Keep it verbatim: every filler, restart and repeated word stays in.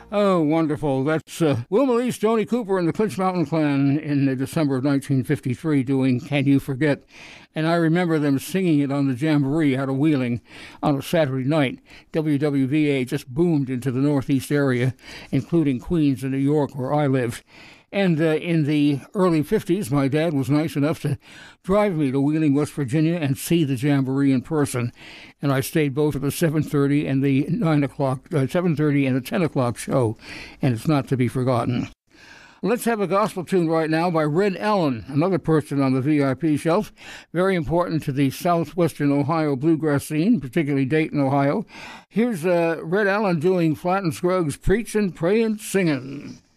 Oh, wonderful. That's uh, Wilma Lee, Stoney Cooper, and the Clinch Mountain Clan in uh, December of nineteen fifty-three doing Can You Forget? And I remember them singing it on the Jamboree out of Wheeling on a Saturday night. W W V A just boomed into the Northeast area, including Queens and New York, where I lived. And uh, in the early fifties, my dad was nice enough to drive me to Wheeling, West Virginia, and see the Jamboree in person. And I stayed both at the seven thirty and the nine o'clock, uh, seven thirty and the ten o'clock show, and it's not to be forgotten. Let's have a gospel tune right now by Red Allen, another person on the V I P shelf, very important to the southwestern Ohio bluegrass scene, particularly Dayton, Ohio. Here's uh, Red Allen doing Flatt and Scruggs' Preachin', Prayin', Singin'.